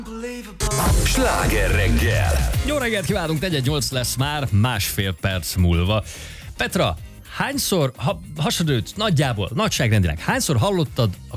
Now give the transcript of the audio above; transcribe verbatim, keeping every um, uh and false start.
Sláger reggel! Jó reggelt kívánunk, negyven nyolc lesz már másfél perc múlva. Petra, hányszor, ha, hasadőt nagyjából, nagyságrendileg, hányszor hallottad a